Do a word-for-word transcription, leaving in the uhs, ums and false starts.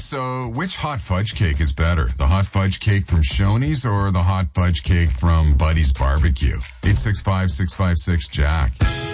So, which hot fudge cake is better? The hot fudge cake from Shoney's or the hot fudge cake from Buddy's Barbecue? eight six five, six five six, Jack.